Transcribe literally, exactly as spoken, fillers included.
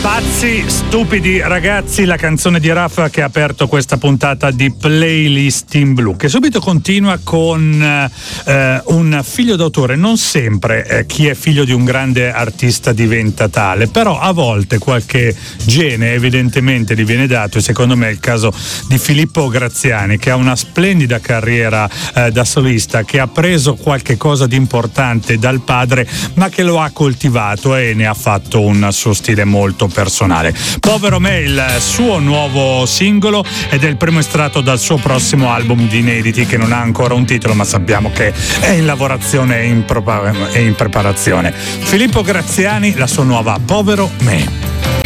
Pazzi, stupidi ragazzi, la canzone di Raffa che ha aperto questa puntata di Playlist in Blu, che subito continua con eh, un figlio d'autore. Non sempre eh, chi è figlio di un grande artista diventa tale, però a volte qualche gene evidentemente gli viene dato, e secondo me è il caso di Filippo Graziani, che ha una splendida carriera eh, da solista, che ha preso qualche cosa di importante dal padre, ma che lo ha coltivato e ne ha fatto un suo stile molto personale. Povero me, il suo nuovo singolo, ed è il primo estratto dal suo prossimo album di inediti, che non ha ancora un titolo, ma sappiamo che è in lavorazione e in, pro- in preparazione. Filippo Graziani, la sua nuova Povero me.